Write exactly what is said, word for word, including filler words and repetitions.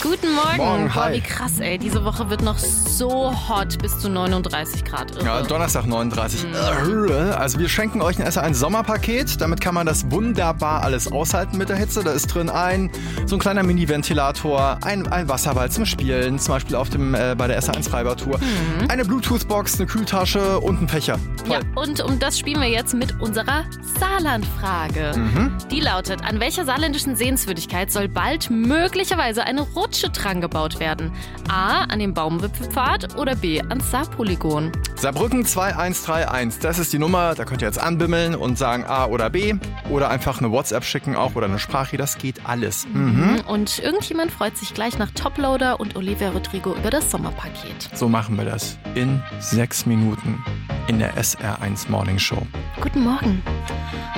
Guten Morgen. Morgen, Boah, hi. wie krass, ey. Diese Woche wird noch so hot bis zu neununddreißig Grad. Irre. Ja, Donnerstag neununddreißig. Also wir schenken euch ein S R eins Sommerpaket. Damit kann man das wunderbar alles aushalten mit der Hitze. Da ist drin ein so ein kleiner Mini-Ventilator, ein, ein Wasserball zum Spielen, zum Beispiel auf dem, äh, bei der S R eins Freibad-Tour, mhm. eine Bluetooth-Box, eine Kühltasche und ein Fächer. Ja, und um das spielen wir jetzt mit unserer Saarland-Frage. Mhm. Die lautet, an welcher saarländischen Sehenswürdigkeit soll bald möglicherweise eine Rutsche dran gebaut werden? A, an dem Baumwipfelpfad oder B, ans Saarpolygon? Saarbrücken zwei eins drei eins, das ist die Nummer. Da könnt ihr jetzt anbimmeln und sagen A oder B. Oder einfach eine WhatsApp schicken auch oder eine Sprache, das geht alles. Mhm. Und irgendjemand freut sich gleich nach Toploader und Olivia Rodrigo über das Sommerpaket. So machen wir das in sechs Minuten in der S R eins Morning Show. Guten Morgen.